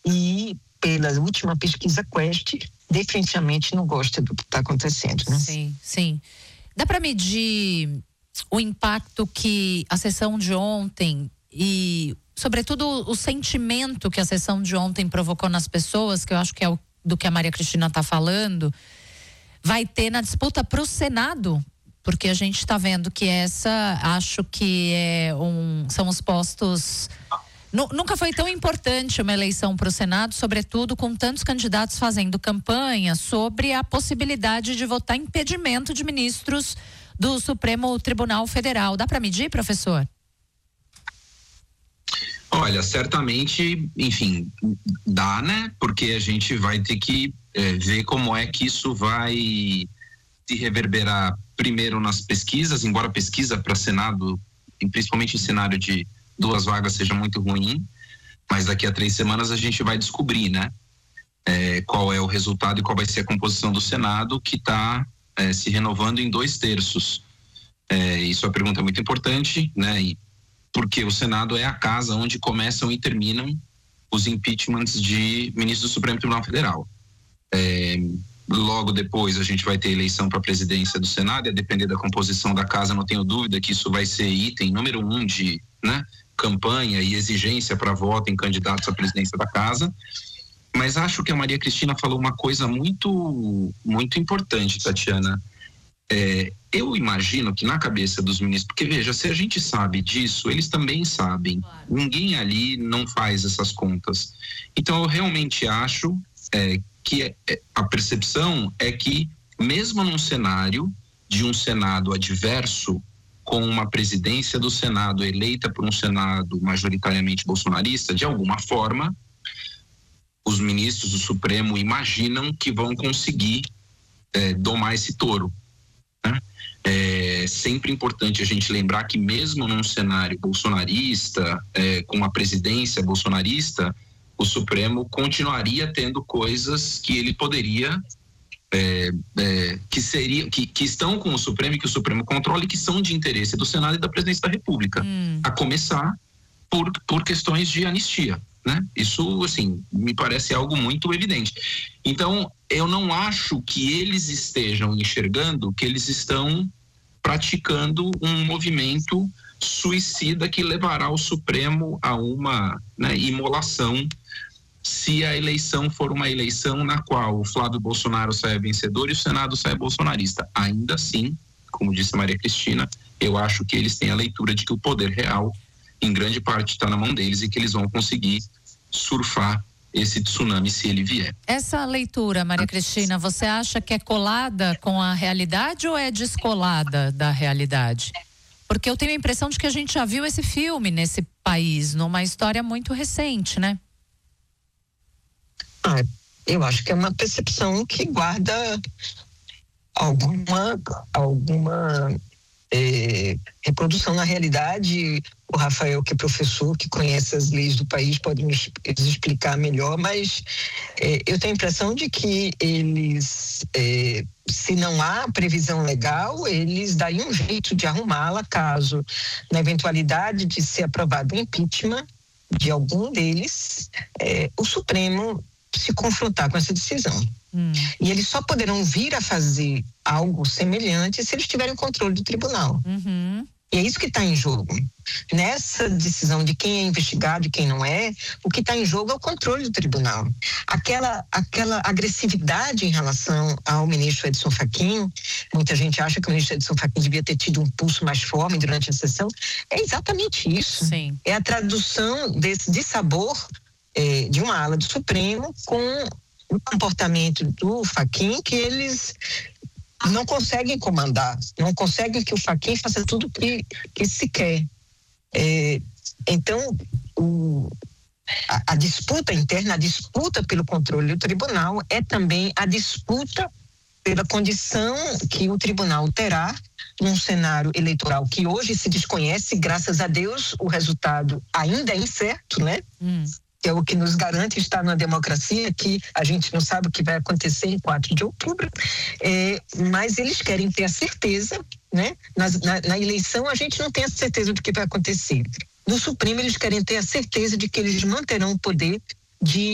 e pela última pesquisa Quest, definitivamente não gosta do que está acontecendo, né? Sim, sim. Dá para medir o impacto que a sessão de ontem e, sobretudo, o sentimento que a sessão de ontem provocou nas pessoas, que eu acho que é do que a Maria Cristina está falando, vai ter na disputa para o Senado? Porque a gente está vendo que acho que são os postos. Nunca foi tão importante uma eleição para o Senado, sobretudo com tantos candidatos fazendo campanha sobre a possibilidade de votar impedimento de ministros do Supremo Tribunal Federal. Dá para medir, professor? Olha, certamente, enfim, dá, né? Porque a gente vai ter que ver como é que isso vai se reverberar primeiro nas pesquisas, embora a pesquisa para Senado, principalmente em cenário de 2 vagas, seja muito ruim, mas daqui a 3 semanas a gente vai descobrir, né? Qual é o resultado e qual vai ser a composição do Senado, que está se renovando em 2/3. Isso é uma pergunta muito importante, né? Porque o Senado é a casa onde começam e terminam os impeachments de ministros do Supremo Tribunal Federal. Logo depois a gente vai ter eleição para a presidência do Senado, e a depender da composição da casa, não tenho dúvida que isso vai ser item número 1 de, né, campanha e exigência para voto em candidatos à presidência da casa. Mas acho que a Maria Cristina falou uma coisa muito, muito importante, Tatiana. Eu imagino que na cabeça dos ministros, porque veja, se a gente sabe disso, eles também sabem. Ninguém ali não faz essas contas. Então eu realmente acho que a percepção é que, mesmo num cenário de um Senado adverso, com uma presidência do Senado eleita por um Senado majoritariamente bolsonarista, de alguma forma, os ministros do Supremo imaginam que vão conseguir domar esse touro, né? É sempre importante a gente lembrar que, mesmo num cenário bolsonarista, com uma presidência bolsonarista, o Supremo continuaria tendo coisas que ele poderia, que estão com o Supremo e que o Supremo controla e que são de interesse do Senado e da Presidência da República, a começar por questões de anistia, né? Isso, assim, me parece algo muito evidente. Então, eu não acho que eles estejam enxergando que eles estão praticando um movimento suicida que levará o Supremo a uma, né, imolação, se a eleição for uma eleição na qual o Flávio Bolsonaro saia vencedor e o Senado saia bolsonarista. Ainda assim, como disse a Maria Cristina, eu acho que eles têm a leitura de que o poder real, em grande parte, está na mão deles e que eles vão conseguir surfar esse tsunami se ele vier. Essa leitura, Maria Cristina, você acha que é colada com a realidade ou é descolada da realidade? Porque eu tenho a impressão de que a gente já viu esse filme nesse país, numa história muito recente, né? Eu acho que é uma percepção que guarda alguma reprodução na realidade. O Rafael, que é professor, que conhece as leis do país, pode nos explicar melhor, mas eu tenho a impressão de que eles, se não há previsão legal, eles dariam um jeito de arrumá-la caso, na eventualidade de ser aprovado o impeachment de algum deles, o Supremo se confrontar com essa decisão. E eles só poderão vir a fazer algo semelhante se eles tiverem controle do tribunal. E é isso que está em jogo. Nessa decisão de quem é investigado e quem não é, o que está em jogo é o controle do tribunal. Aquela agressividade em relação ao ministro Edson Fachin, muita gente acha que o ministro Edson Fachin devia ter tido um pulso mais forte durante a sessão, é exatamente isso. Sim. É a tradução desse dissabor de uma ala do Supremo com o comportamento do Fachin, que eles não conseguem comandar, não conseguem que o Fachin faça tudo que se quer. Então, a disputa interna, a disputa pelo controle do tribunal é também a disputa pela condição que o tribunal terá num cenário eleitoral que hoje se desconhece. Graças a Deus, o resultado ainda é incerto, né? Que é o que nos garante estar numa democracia, que a gente não sabe o que vai acontecer em 4 de outubro, mas eles querem ter a certeza, né? Na eleição a gente não tem a certeza do que vai acontecer. No Supremo eles querem ter a certeza de que eles manterão o poder de